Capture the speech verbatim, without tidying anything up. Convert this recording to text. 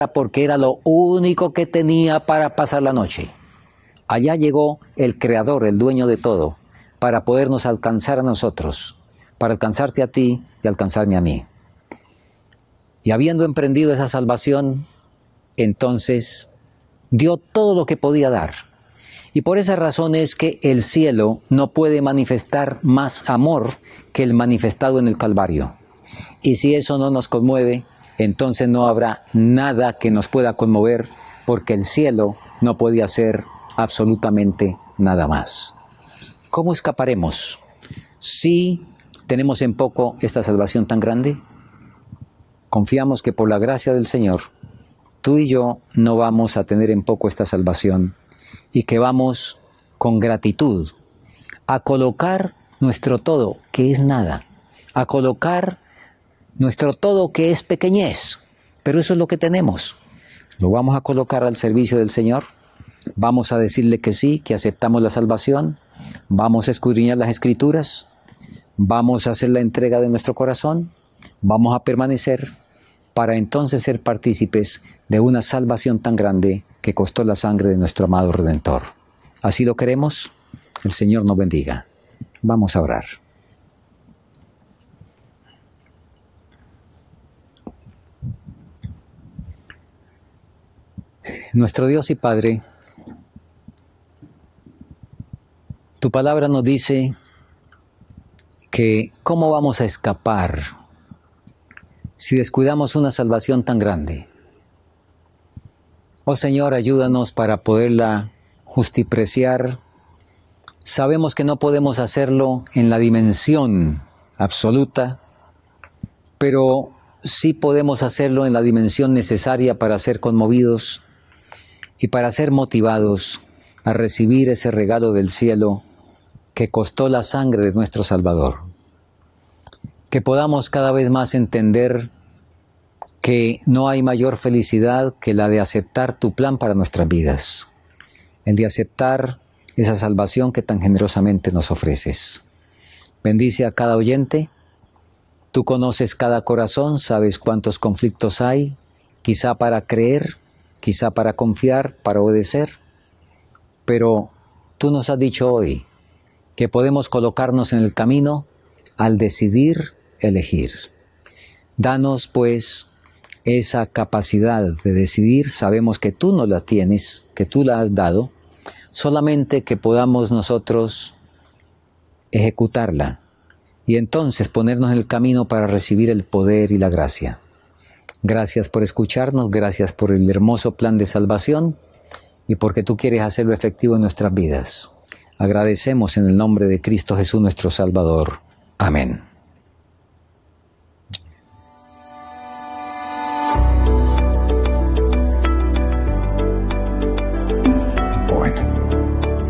porque era lo único que tenía para pasar la noche. Allá llegó el Creador, el dueño de todo, para podernos alcanzar a nosotros, para alcanzarte a ti y alcanzarme a mí. Y habiendo emprendido esa salvación, entonces dio todo lo que podía dar. Y por esa razón es que el cielo no puede manifestar más amor que el manifestado en el Calvario. Y si eso no nos conmueve, entonces no habrá nada que nos pueda conmover, porque el cielo no puede hacer absolutamente nada más. ¿Cómo escaparemos si tenemos en poco esta salvación tan grande? Confiamos que por la gracia del Señor, tú y yo no vamos a tener en poco esta salvación y que vamos con gratitud a colocar nuestro todo, que es nada, a colocar nuestro todo, que es pequeñez, pero eso es lo que tenemos. Lo vamos a colocar al servicio del Señor, vamos a decirle que sí, que aceptamos la salvación, vamos a escudriñar las Escrituras, vamos a hacer la entrega de nuestro corazón, vamos a permanecer para entonces ser partícipes de una salvación tan grande que costó la sangre de nuestro amado Redentor. ¿Así lo queremos? El Señor nos bendiga. Vamos a orar. Nuestro Dios y Padre, tu palabra nos dice que ¿cómo vamos a escapar si descuidamos una salvación tan grande? Oh Señor, ayúdanos para poderla justipreciar. Sabemos que no podemos hacerlo en la dimensión absoluta, pero sí podemos hacerlo en la dimensión necesaria para ser conmovidos y para ser motivados a recibir ese regalo del cielo que costó la sangre de nuestro Salvador. Que podamos cada vez más entender que no hay mayor felicidad que la de aceptar tu plan para nuestras vidas, el de aceptar esa salvación que tan generosamente nos ofreces. Bendice a cada oyente, tú conoces cada corazón, sabes cuántos conflictos hay, quizá para creer, quizá para confiar, para obedecer, pero tú nos has dicho hoy que podemos colocarnos en el camino al decidir elegir. Danos pues esa capacidad de decidir, sabemos que tú no la tienes, que tú la has dado, solamente que podamos nosotros ejecutarla y entonces ponernos en el camino para recibir el poder y la gracia. Gracias por escucharnos, gracias por el hermoso plan de salvación y porque tú quieres hacerlo efectivo en nuestras vidas. Agradecemos en el nombre de Cristo Jesús nuestro Salvador. Amén.